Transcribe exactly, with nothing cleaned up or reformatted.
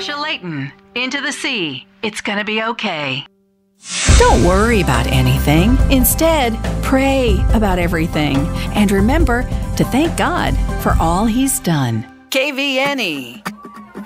Sasha Layton, Into the Sea. It's gonna be okay. Don't worry about anything. Instead, pray about everything. And remember to thank God for all He's done. K V N E.